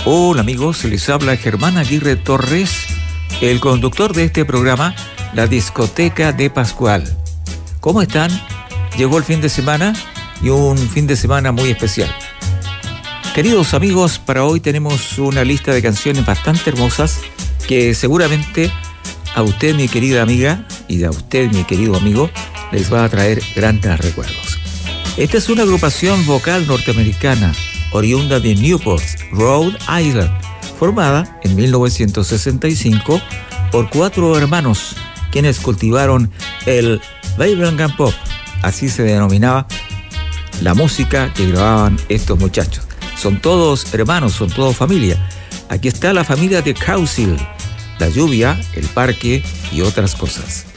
Hola amigos, les habla Germán Aguirre Torres, el conductor de este programa, La Discoteca de Pascual. ¿Cómo están? Llegó el fin de semana y un fin de semana muy especial. Queridos amigos, para hoy tenemos una lista de canciones bastante hermosas que seguramente a usted, mi querida amiga, y a usted, mi querido amigo, les va a traer grandes recuerdos. Esta es una agrupación vocal norteamericana oriunda de Newport, Rhode Island, formada en 1965 por 4 hermanos, quienes cultivaron el Bubblegum Pop, así se denominaba la música que grababan estos muchachos. Son todos hermanos, son todos familia. Aquí está la familia de Causil, la lluvia, el parque y otras cosas.